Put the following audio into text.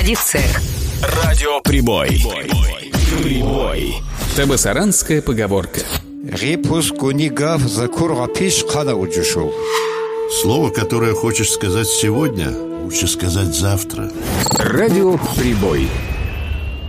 традициях. Радио Прибой. Табасаранская поговорка. Слово, которое хочешь сказать сегодня, лучше сказать завтра. Радио Прибой.